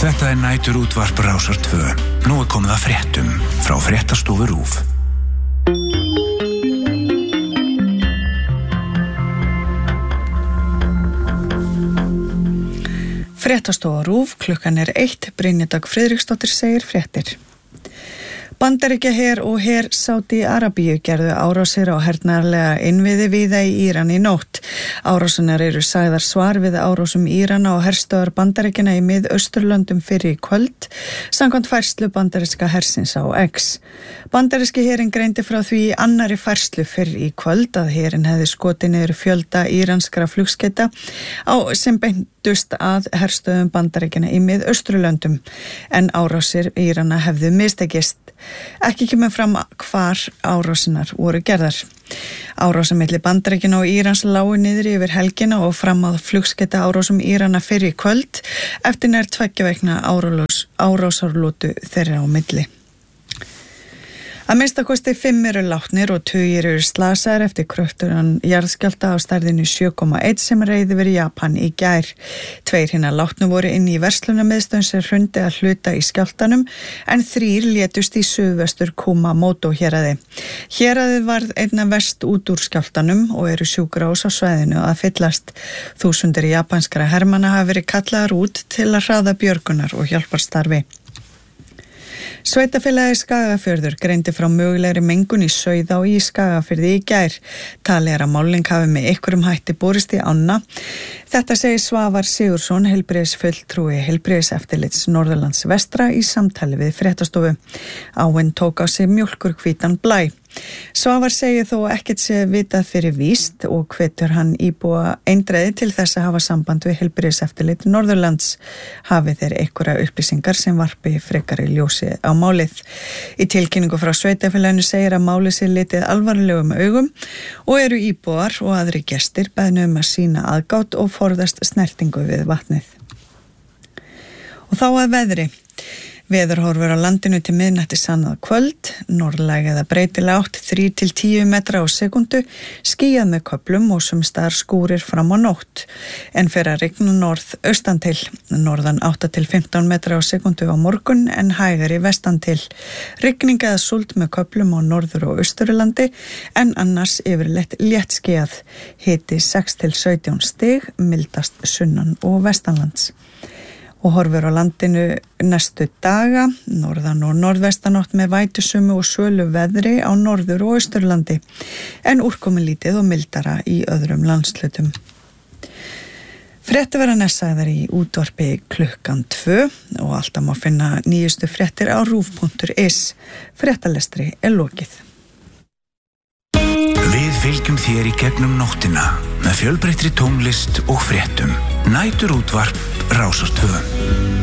Þetta næturútvarp Rásar 2. Nú komið að fréttum frá Fréttastofu RÚV. Fréttastofa RÚV, klukkan 1, Brynja Dögg Friðriksdóttir segir fréttir. Bandaríkjaher og her Sádi-Arabíu gerðu árásir á hernaðarlega innviði víða í Íran í nótt. Árásunar eru sagðar svar við árásum Írana og herstöðvar Bandaríkjanna í Mið-Austurlöndum fyrir í kvöld, samkvæmt færslu bandaríska hersins á X. Bandaríski herinn greindi frá því í annarri færslu fyrir í kvöld að herinn hefði skotið niður fjölda íranskra flugskeyta sem beintust að herstöðum Bandaríkjanna í Mið-Austurlöndum, en árásir Írana hefðu mistekist. Ekki kemur fram hvar árásinar voru gerðar. Árásum milli Bandaríkjanna og Írans lágu niður yfir helgina og fram að flugskeyta árásum Írana fyrir í kvöld eftir nær 2 vikna árásarlótu þeirra á milli. Að minnstakosti 5 eru látnir og 20 eru slasaðir eftir kröftugan jarðskjálfta á stærðinu 7,1 sem reið yfir Japan í gær. 2 hinna látnu voru inn í verslunarmiðstöð sem hrundi að hluta í skjálftanum, en 3 létust í suðvestur Kumamoto héraði. Héraðið varð einna verst út úr skjálftanum og eru sjúkrahús á svæðinu að fyllast. Þúsundir japanskra hermanna hafa verið kallaðar út til að hraða björgunar og hjálparstarfi. Sveitafélagið Skagafjörður greindi frá mögulegri mengun í Sauðá í Skagafirði í gær. Talið er að málning hafi með einhverjum hætti borist í ána. Þetta segir Svavar Sigurðsson, heilbrigðisfulltrúi Heilbrigðiseftirlits Norðurlands vestra í samtali við Fréttastofu. Áin tók á sig mjólkurhvítan blæ. Svavar segir þó ekkert sé vitað fyrir víst og hvetur hann íbúa eindreiði til þess að hafa samband við Heilbrigðiseftirlit Norðurlands. Hafi þeir einhverja upplýsingar sem varpi frekari ljósi á málið. Í tilkynningu frá sveitafélaginu segir að málið sé litið alvarlegum augum og eru íbúar og aðri gestir beðnir að sýna aðgát og forðast snertingu við vatnið. Og þá að veðri. Veðurhorfur á landinu til miðnætti annað kvöld, norðlæg eða breytileg átt 3-10 metra á sekundu, skýjað með köflum og sumstaðar skúrir fram á nótt, en fer að rigna norðaustan til, norðan 8-15 metra á sekundu á morgun en hægari vestan til. Rigning eða súld með köflum á norður- og austurlandi, en annars yfirleitt léttskýjað, hiti 6-17 stig, mildast sunnan og vestanlands. Og horfur á landinu næstu daga, norðan og norðvestanátt með vætusumu og svölu veðri á norður- og austurlandi, en úrkomulítið og mildara í öðrum landshlutum. Fréttir verða sagðar í útvarpi klukkan 2 og alltaf má finna nýjustu fréttir á rúv.is. Fréttalestri er lokið. Við fylgjum þér í gegnum nóttina með fjölbreyttri tónlist og fréttum. Næturútvarp Rásar 2.